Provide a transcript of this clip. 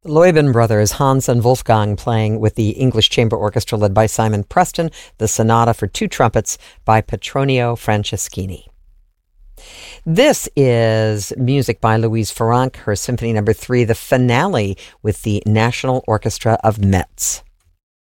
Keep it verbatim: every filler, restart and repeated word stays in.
The Loibin brothers, Hans and Wolfgang, playing with the English Chamber Orchestra led by Simon Preston, the Sonata for Two Trumpets by Petronio Franceschini. This is music by Louise Farranc, her Symphony Number Three, the finale with the National Orchestra of Metz.